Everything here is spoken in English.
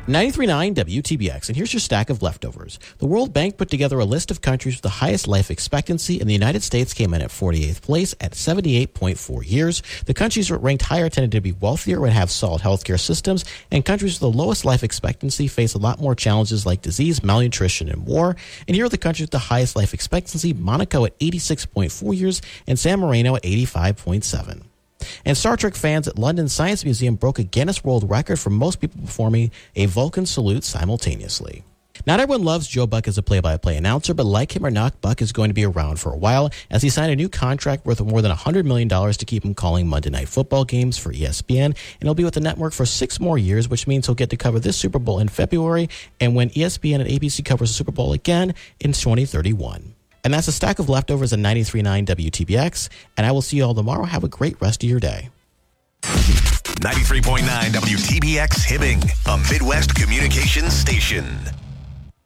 93.9 WTBX, and here's your stack of leftovers. The World Bank put together a list of countries with the highest life expectancy, and the United States came in at 48th place at 78.4 years. The countries that ranked higher tended to be wealthier and have solid healthcare systems, and countries with the lowest life expectancy face a lot more challenges like disease, malnutrition, and war. And here are the countries with the highest life expectancy: Monaco at 86.4 years and San Marino at 85.7. And Star Trek fans at London Science Museum broke a Guinness World Record for most people performing a Vulcan salute simultaneously. Not everyone loves Joe Buck as a play-by-play announcer, but like him or not, Buck is going to be around for a while as he signed a new contract worth more than $100 million to keep him calling Monday Night Football games for ESPN, and he'll be with the network for 6 more years, which means he'll get to cover this Super Bowl in February and when ESPN and ABC covers the Super Bowl again in 2031. And that's a stack of leftovers at 93.9 WTBX, and I will see you all tomorrow. Have a great rest of your day. 93.9 WTBX Hibbing, a Midwest communications station.